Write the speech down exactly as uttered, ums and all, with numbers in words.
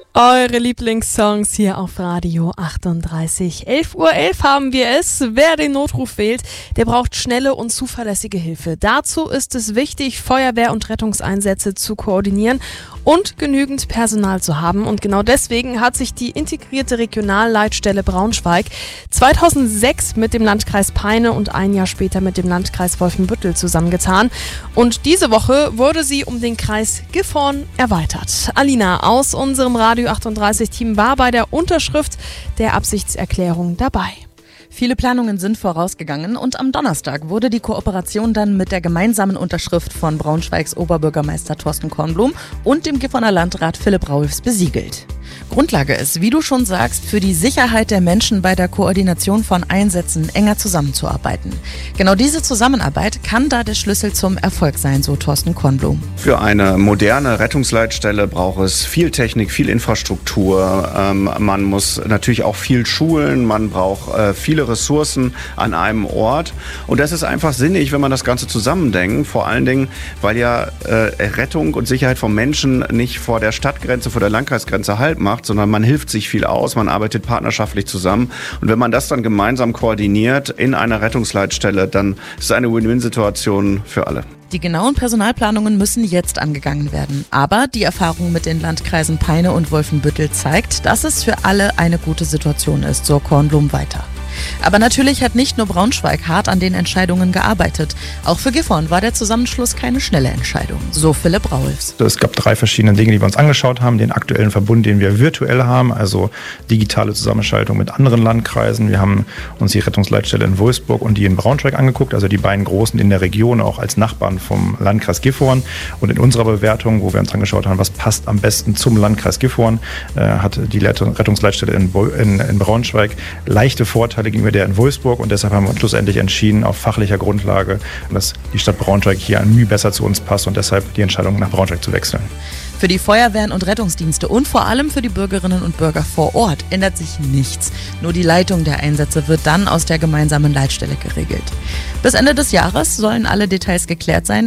Eure Lieblingssongs hier auf Radio achtunddreißig. elf Uhr elf haben wir es. Wer den Notruf wählt, der braucht schnelle und zuverlässige Hilfe. Dazu ist es wichtig, Feuerwehr- und Rettungseinsätze zu koordinieren und genügend Personal zu haben. Und genau deswegen hat sich die integrierte Regionalleitstelle Braunschweig zweitausendsechs mit dem Landkreis Peine und ein Jahr später mit dem Landkreis Wolfenbüttel zusammengetan. Und diese Woche wurde sie um den Kreis Gifhorn erweitert. Alina aus unserem Radio achtunddreißig-Team war bei der Unterschrift der Absichtserklärung dabei. Viele Planungen sind vorausgegangen und am Donnerstag wurde die Kooperation dann mit der gemeinsamen Unterschrift von Braunschweigs Oberbürgermeister Thorsten Kornblum und dem Gifhorner Landrat Philipp Raulfs besiegelt. Grundlage ist, wie du schon sagst, für die Sicherheit der Menschen bei der Koordination von Einsätzen enger zusammenzuarbeiten. Genau diese Zusammenarbeit kann da der Schlüssel zum Erfolg sein, so Thorsten Kornblum. Für eine moderne Rettungsleitstelle braucht es viel Technik, viel Infrastruktur. Ähm, man muss natürlich auch viel schulen, man braucht äh, viele Ressourcen an einem Ort. Und das ist einfach sinnig, wenn man das Ganze zusammendenkt. Vor allen Dingen, weil ja äh, Rettung und Sicherheit von Menschen nicht vor der Stadtgrenze, vor der Landkreisgrenze Halt macht, sondern man hilft sich viel aus, man arbeitet partnerschaftlich zusammen. Und wenn man das dann gemeinsam koordiniert in einer Rettungsleitstelle, dann ist es eine Win-Win-Situation für alle. Die genauen Personalplanungen müssen jetzt angegangen werden. Aber die Erfahrung mit den Landkreisen Peine und Wolfenbüttel zeigt, dass es für alle eine gute Situation ist, so Kornblum weiter. Aber natürlich hat nicht nur Braunschweig hart an den Entscheidungen gearbeitet. Auch für Gifhorn war der Zusammenschluss keine schnelle Entscheidung, so Philipp Raulfs. Es gab drei verschiedene Dinge, die wir uns angeschaut haben. Den aktuellen Verbund, den wir virtuell haben, also digitale Zusammenschaltung mit anderen Landkreisen. Wir haben uns die Rettungsleitstelle in Wolfsburg und die in Braunschweig angeguckt, also die beiden großen in der Region, auch als Nachbarn vom Landkreis Gifhorn. Und in unserer Bewertung, wo wir uns angeschaut haben, was passt am besten zum Landkreis Gifhorn, äh, hat die Rettungsleitstelle in, in, in Braunschweig leichte Vorteile gegenüber der in Wolfsburg und deshalb haben wir uns schlussendlich entschieden, auf fachlicher Grundlage, dass die Stadt Braunschweig hier ein Mühe besser zu uns passt und deshalb die Entscheidung nach Braunschweig zu wechseln. Für die Feuerwehren und Rettungsdienste und vor allem für die Bürgerinnen und Bürger vor Ort ändert sich nichts. Nur die Leitung der Einsätze wird dann aus der gemeinsamen Leitstelle geregelt. Bis Ende des Jahres sollen alle Details geklärt sein